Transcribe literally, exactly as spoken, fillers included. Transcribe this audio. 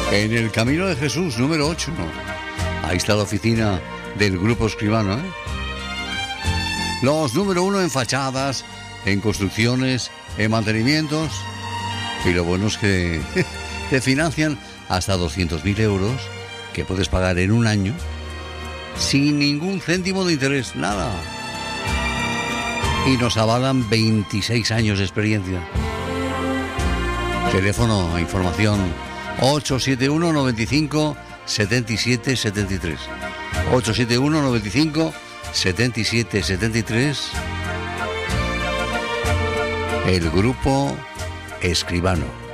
En el Camino de Jesús, número ocho. Ahí está la oficina del Grupo Escribano, ¿eh? Los número uno en fachadas, en construcciones, en mantenimientos. Y lo bueno es que te financian hasta doscientos mil euros que puedes pagar en un año sin ningún céntimo de interés, nada. Y nos avalan veintiséis años de experiencia. Teléfono e información ocho siete uno, nueve cinco, siete siete siete tres. ocho siete uno, nueve cinco, siete siete siete tres. El Grupo Escribano.